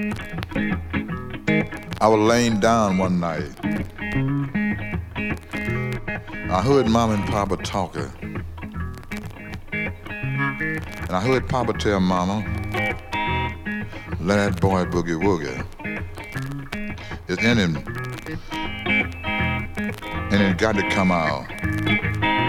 I was laying down one night. I heard Mom and Papa talking. And I heard Papa tell Mama, let that boy boogie woogie. It's in him. And it got to come out.